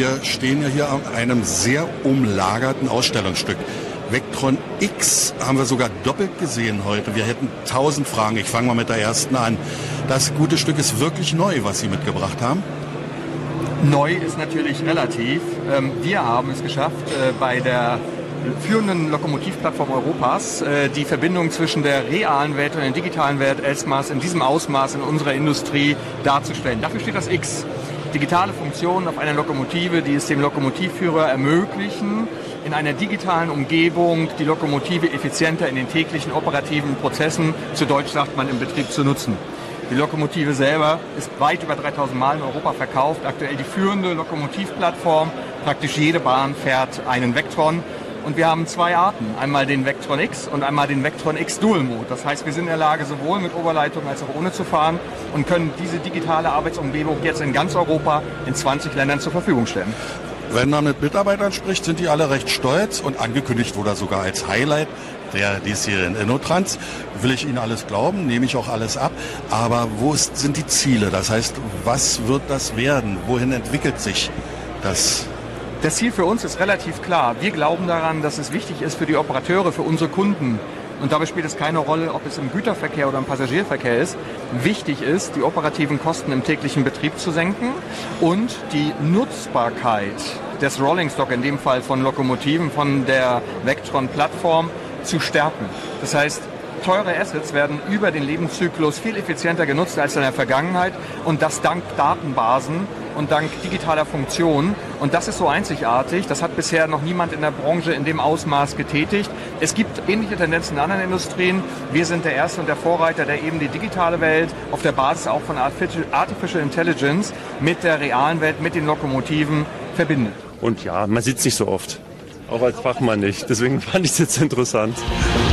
Wir stehen ja hier an einem sehr umlagerten Ausstellungsstück. Vectron X haben wir sogar doppelt gesehen heute. Wir hätten 1000 Fragen. Ich fange mal mit der ersten an. Das gute Stück ist wirklich neu, was Sie mitgebracht haben. Neu ist natürlich relativ. Wir haben es geschafft, bei der führenden Lokomotivplattform Europas die Verbindung zwischen der realen Welt und der digitalen Welt erstmals in diesem Ausmaß in unserer Industrie darzustellen. Dafür steht das X. Digitale Funktionen auf einer Lokomotive, die es dem Lokomotivführer ermöglichen, in einer digitalen Umgebung die Lokomotive effizienter in den täglichen operativen Prozessen, zu Deutsch sagt man im Betrieb, zu nutzen. Die Lokomotive selber ist weit über 3000 Mal in Europa verkauft, aktuell die führende Lokomotivplattform. Praktisch jede Bahn fährt einen Vectron. Und wir haben zwei Arten, einmal den Vectron X und einmal den Vectron X Dual Mode. Das heißt, wir sind in der Lage, sowohl mit Oberleitung als auch ohne zu fahren und können diese digitale Arbeitsumgebung jetzt in ganz Europa in 20 Ländern zur Verfügung stellen. Wenn man mit Mitarbeitern spricht, sind die alle recht stolz und angekündigt wurde sogar als Highlight der diesjährigen InnoTrans. Will ich Ihnen alles glauben, nehme ich auch alles ab. Aber wo sind die Ziele? Das heißt, was wird das werden? Wohin entwickelt sich das? Das Ziel für uns ist relativ klar. Wir glauben daran, dass es wichtig ist für die Operateure, für unsere Kunden. Und dabei spielt es keine Rolle, ob es im Güterverkehr oder im Passagierverkehr ist. Wichtig ist, die operativen Kosten im täglichen Betrieb zu senken und die Nutzbarkeit des Rolling Stock, in dem Fall von Lokomotiven, von der Vectron-Plattform, zu stärken. Das heißt, teure Assets werden über den Lebenszyklus viel effizienter genutzt als in der Vergangenheit und das dank Datenbasen und dank digitaler Funktionen. Und das ist so einzigartig. Das hat bisher noch niemand in der Branche in dem Ausmaß getätigt. Es gibt ähnliche Tendenzen in anderen Industrien. Wir sind der Erste und der Vorreiter, der eben die digitale Welt auf der Basis auch von Artificial Intelligence mit der realen Welt, mit den Lokomotiven verbindet. Und ja, man sieht es nicht so oft. Auch als Fachmann nicht. Deswegen fand ich es jetzt interessant.